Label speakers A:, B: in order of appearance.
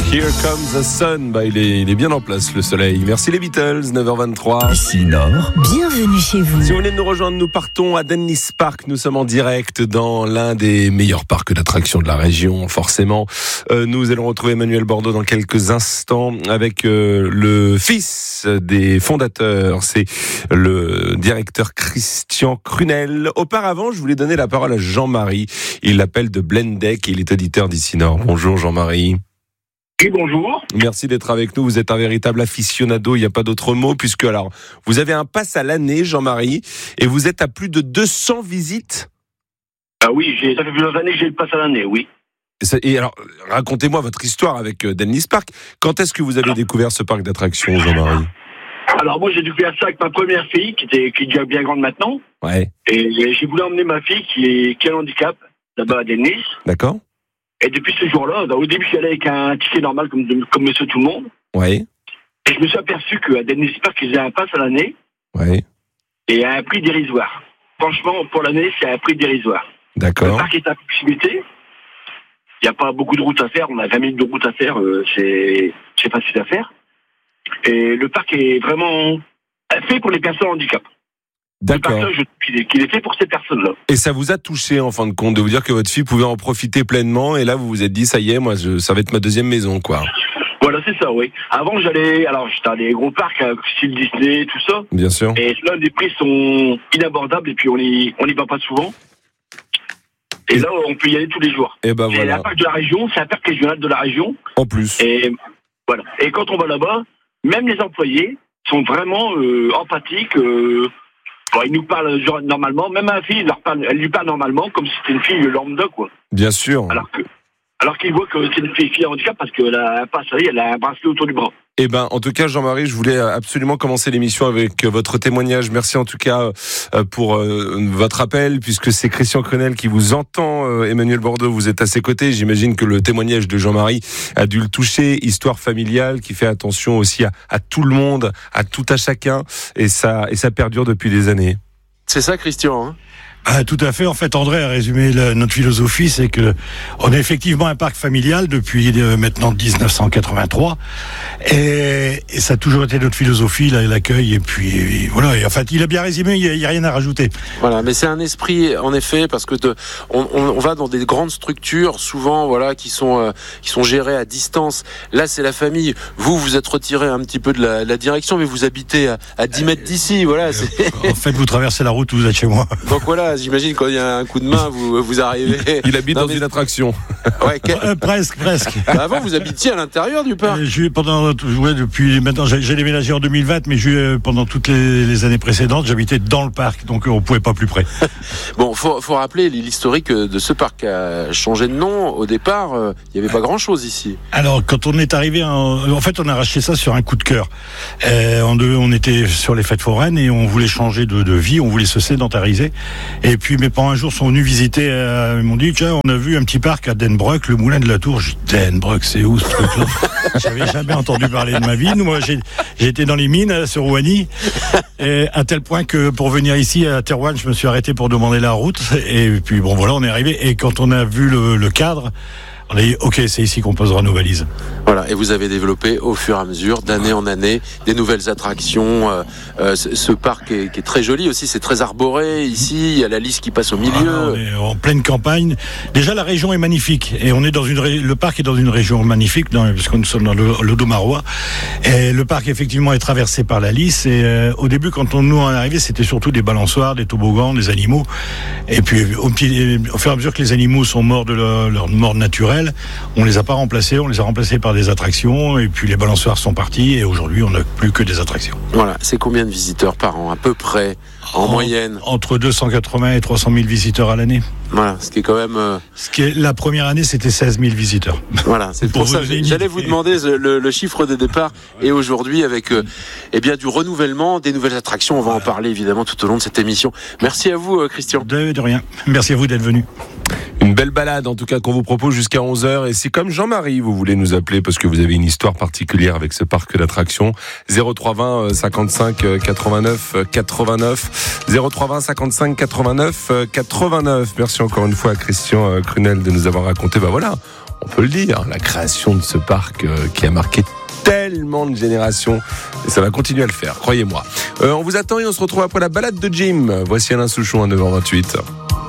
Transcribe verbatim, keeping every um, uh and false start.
A: Here Comes the Sun. Bah, il est, il est bien en place, le soleil. Merci les Beatles, neuf heures vingt-trois.
B: Ici Nord.
C: Bienvenue chez vous.
A: Si vous venez de nous rejoindre, nous partons à Dennis Park. Nous sommes en direct dans l'un des meilleurs parcs d'attractions de la région, forcément. Euh, nous allons retrouver Emmanuel Bordeaux dans quelques instants avec euh, le fils des fondateurs. C'est le directeur Christian Crunel. Auparavant, je voulais donner la parole à Jean-Marie. Il l'appelle de Blendec et il est auditeur d'Ici Nord. Bonjour Jean-Marie.
D: Oui, bonjour.
A: Merci d'être avec nous. Vous êtes un véritable aficionado, il n'y a pas d'autre mot, puisque alors vous avez un pass à l'année, Jean-Marie, et vous êtes à plus de deux cents visites.
D: Ah oui, j'ai, ça fait plusieurs années que j'ai le pass à l'année, oui.
A: Et alors, racontez-moi votre histoire avec Dennis Park. Quand est-ce que vous avez alors, découvert ce parc d'attractions, Jean-Marie ?
D: Alors moi, j'ai découvert ça avec ma première fille, qui, était, qui est déjà bien grande maintenant.
A: Ouais.
D: Et j'ai voulu emmener ma fille qui, est, qui a un handicap, là-bas à Dennis.
A: D'accord.
D: Et depuis ce jour-là, au début, j'y allais avec un ticket normal comme, comme monsieur tout le monde.
A: Oui.
D: Et je me suis aperçu qu'à Dennis Park, ils faisaient un pass à l'année.
A: Oui.
D: Et à un prix dérisoire. Franchement, pour l'année, c'est un prix dérisoire.
A: D'accord.
D: Le parc est à proximité. Il n'y a pas beaucoup de routes à faire. On a vingt minutes de route à faire. Euh, c'est, c'est facile à faire. Et le parc est vraiment fait pour les personnes handicap.
A: D'accord.
D: Le parc, je trouve qu'il est, qu'il est fait pour ces personnes-là.
A: Et ça vous a touché, en fin de compte, de vous dire que votre fille pouvait en profiter pleinement, et là, vous vous êtes dit, ça y est, moi, je, ça va être ma deuxième maison, quoi.
D: Voilà, c'est ça, oui. Avant, j'allais, alors, j'étais dans des gros parcs, style Disney, tout ça.
A: Bien sûr.
D: Et là, les prix sont inabordables, et puis on y, on y va pas souvent. Et, et là, on peut y aller tous les jours.
A: Et ben
D: c'est
A: voilà.
D: un parc de la région, c'est un parc régional de la région.
A: En plus.
D: Et voilà. Et quand on va là-bas, même les employés sont vraiment euh, empathiques. Euh, bon, ils nous parlent genre, normalement. Même ma fille, elle, leur parle, elle lui parle normalement, comme si c'était une fille lambda, quoi.
A: Bien sûr.
D: Alors que, alors qu'ils voient que c'est une fille, fille à handicap parce qu'elle a un passe, elle a un bracelet autour du bras.
A: Eh ben, en tout cas, Jean-Marie, je voulais absolument commencer l'émission avec votre témoignage. Merci en tout cas pour votre appel, puisque c'est Christian Crunel qui vous entend. Emmanuel Bordeaux, vous êtes à ses côtés. J'imagine que le témoignage de Jean-Marie a dû le toucher. Histoire familiale qui fait attention aussi à, à tout le monde, à tout à chacun, et ça, et ça perdure depuis des années.
E: C'est ça, Christian, hein ?
B: Ah, tout à fait. En fait, André a résumé le, notre philosophie, c'est que on est effectivement un parc familial depuis euh, maintenant dix-neuf cent quatre-vingt-trois, et, et ça a toujours été notre philosophie, là, l'accueil, et puis et voilà. Et en fait, il a bien résumé, il n'y a, a rien à rajouter.
E: Voilà, mais c'est un esprit, en effet, parce que de, on, on, on va dans des grandes structures, souvent, voilà, qui sont euh, qui sont gérées à distance. Là, c'est la famille. Vous, vous êtes retiré un petit peu de la, la direction, mais vous habitez à, à dix mètres d'ici, voilà. C'est...
B: En fait, vous traversez la route, vous êtes chez moi.
E: Donc voilà. J'imagine quand il y a un coup de main, vous, vous arrivez.
A: Il habite
E: non,
A: dans
E: mais...
A: une attraction.
E: Ouais, quel...
B: euh, presque, presque.
E: Bah avant, vous habitiez à l'intérieur du parc.
B: Euh, j'ai pendant, ouais, depuis maintenant, j'ai, j'ai déménagé en deux mille vingt, mais j'ai, pendant toutes les, les années précédentes, j'habitais dans le parc, donc on pouvait pas plus près.
E: Bon, faut, faut rappeler l'historique de ce parc a changé de nom. Au départ, il euh, y avait pas grand-chose ici.
B: Alors, quand on est arrivé, en, en fait, on a racheté ça sur un coup de cœur. Euh, en deux, on était sur les fêtes foraines et on voulait changer de, de vie, on voulait se sédentariser. Et puis mes parents un jour sont venus visiter, euh, ils m'ont dit tiens, on a vu un petit parc à Denbroek, le moulin de la Tour. J'ai dit Denbroek, c'est où ce truc-là? J'avais jamais entendu parler de ma vie. Nous, moi, j'ai, j'ai été dans les mines euh, sur Rouani, et à tel point que pour venir ici à Terouanne, je me suis arrêté pour demander la route. Et puis bon, voilà, on est arrivé. Et quand on a vu le, le cadre, on a dit ok, c'est ici qu'on posera nos valises.
E: Voilà, et vous avez développé au fur et à mesure, d'année en année, des nouvelles attractions. Euh, euh, ce parc est, qui est très joli aussi, c'est très arboré ici. Il y a la Lys qui passe au milieu.
B: Ah, on est en pleine campagne. Déjà, la région est magnifique, et on est dans une ré... le parc est dans une région magnifique, dans... parce que nous sommes dans le l'Audomarois. Et le parc effectivement est traversé par la Lys. Et euh, au début, quand on nous en est arrivé, c'était surtout des balançoires, des toboggans, des animaux. Et puis, au, petit... au fur et à mesure que les animaux sont morts de leur, leur mort naturelle, on les a pas remplacés, on les a remplacés par des attractions, et puis les balançoires sont partis, et aujourd'hui on n'a plus que des attractions.
E: Voilà, c'est combien de visiteurs par an à peu près, en, en moyenne?
B: Entre deux cent quatre-vingts et trois cent mille visiteurs à l'année.
E: Voilà, ce qui est quand même... Euh...
B: Ce qui est, la première année c'était seize mille visiteurs.
E: Voilà, c'est pour, pour ça que j'allais vous demander le, le chiffre de départ, et aujourd'hui avec euh, eh bien, du renouvellement, des nouvelles attractions, on va en parler évidemment tout au long de cette émission. Merci à vous Christian.
B: De, de rien, merci à vous d'être venu.
A: Une belle balade en tout cas qu'on vous propose jusqu'à onze heures, et si comme Jean-Marie vous voulez nous appeler parce que vous avez une histoire particulière avec ce parc d'attractions, zéro trois vingt cinquante-cinq quatre-vingt-neuf quatre-vingt-neuf, zéro trois vingt cinquante-cinq quatre-vingt-neuf quatre-vingt-neuf. Merci encore une fois à Christian Crunel de nous avoir raconté, bah voilà, on peut le dire, la création de ce parc euh, qui a marqué tellement de générations, et ça va continuer à le faire, croyez-moi. Euh, on vous attend et on se retrouve après la balade de Jim. Voici Alain Souchon à neuf heures vingt-huit.